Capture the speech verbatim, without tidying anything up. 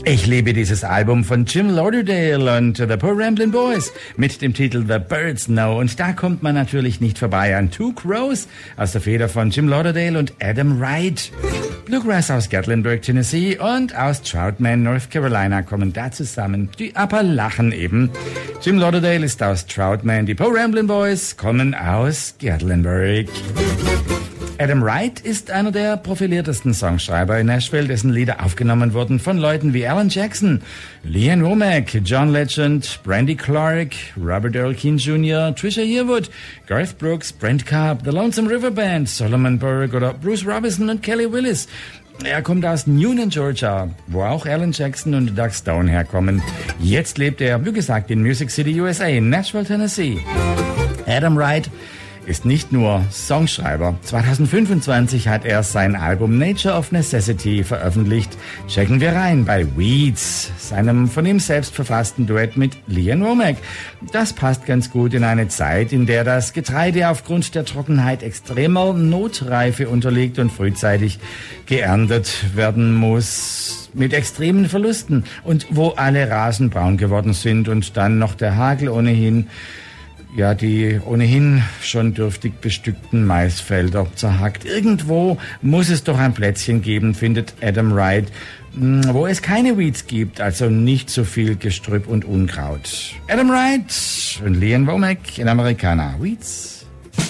Ich liebe dieses Album von Jim Lauderdale und The Poor Ramblin' Boys mit dem Titel The Birds Know. Und da kommt man natürlich nicht vorbei an Two Crows aus der Feder von Jim Lauderdale und Adam Wright. Bluegrass aus Gatlinburg, Tennessee und aus Troutman, North Carolina kommen da zusammen. Die Appalachen eben. Jim Lauderdale ist aus Troutman, die Poor Ramblin' Boys kommen aus Gatlinburg. Adam Wright ist einer der profiliertesten Songschreiber in Nashville, dessen Lieder aufgenommen wurden von Leuten wie Alan Jackson, Lee Ann Womack, John Legend, Brandy Clark, Robert Earl Keen Junior, Trisha Yearwood, Garth Brooks, Brent Cobb, The Lonesome River Band, Solomon Burke oder Bruce Robinson und Kelly Willis. Er kommt aus Newnan, Georgia, wo auch Alan Jackson und Doug Stone herkommen. Jetzt lebt er, wie gesagt, in Music City, U S A, in Nashville, Tennessee. Adam Wright ist nicht nur Songschreiber. zwanzig fünfundzwanzig hat er sein Album Nature of Necessity veröffentlicht. Checken wir rein bei Weeds, seinem von ihm selbst verfassten Duett mit Lee Ann Womack. Das passt ganz gut in eine Zeit, in der das Getreide aufgrund der Trockenheit extremer Notreife unterliegt und frühzeitig geerntet werden muss. Mit extremen Verlusten und wo alle Rasen braun geworden sind und dann noch der Hagel ohnehin ja die ohnehin schon dürftig bestückten Maisfelder zerhackt. Irgendwo muss es doch ein Plätzchen geben, findet Adam Wright, wo es keine Weeds gibt, also nicht so viel Gestrüpp und Unkraut. Adam Wright und Lee Ann Womack in Americana. Weeds.